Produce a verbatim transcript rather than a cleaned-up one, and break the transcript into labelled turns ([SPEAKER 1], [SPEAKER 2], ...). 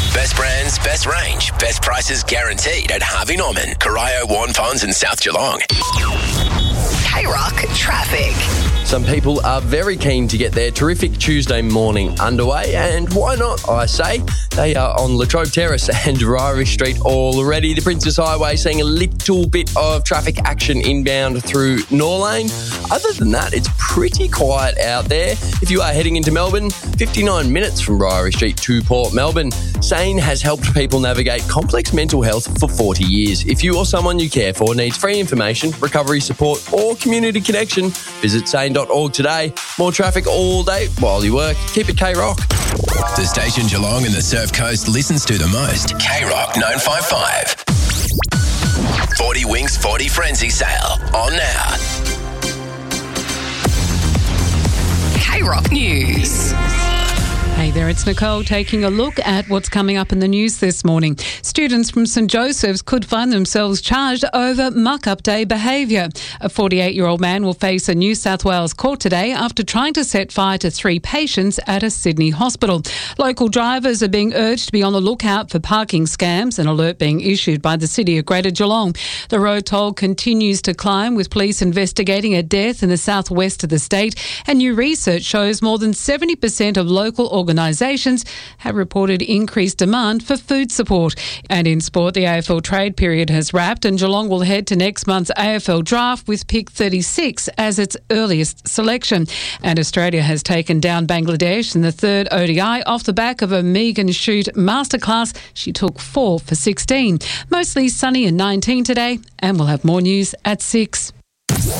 [SPEAKER 1] Best brands, best range, best prices guaranteed at Harvey Norman, Corio, Warren Ponds and South Geelong.
[SPEAKER 2] K-Rock Traffic.
[SPEAKER 3] Some people are very keen to get their terrific Tuesday morning underway, and why not, I say. They are on Latrobe Terrace and Ryrie Street already. The Princess Highway seeing a little bit of traffic action inbound through Norlane. Other than that, it's pretty quiet out there. If you are heading into Melbourne, fifty-nine minutes from Ryrie Street to Port Melbourne. Sane has helped people navigate complex mental health for forty years. If you or someone you care for needs free information, recovery support or community connection, visit sane dot org today. More traffic all day while you work. Keep it K-Rock.
[SPEAKER 1] The station Geelong and the Surf Coast listens to the most. K-Rock nine five five. forty Winks forty Frenzy sale on now.
[SPEAKER 2] K-Rock News.
[SPEAKER 4] Hey there, it's Nicole taking a look at what's coming up in the news this morning. Students from St Joseph's could find themselves charged over muck-up day behaviour. A forty-eight-year-old man will face a New South Wales court today after trying to set fire to three patients at a Sydney hospital. Local drivers are being urged to be on the lookout for parking scams, an alert being issued by the City of Greater Geelong. The road toll continues to climb, with police investigating a death in the southwest of the state, and new research shows more than seventy percent of local organisations Organisations have reported increased demand for food support. And in sport, the A F L trade period has wrapped and Geelong will head to next month's A F L draft with pick thirty-six as its earliest selection. And Australia has taken down Bangladesh in the third O D I off the back of a Megan Shoot masterclass. She took four for sixteen. Mostly sunny and nineteen today, and we'll have more news at six.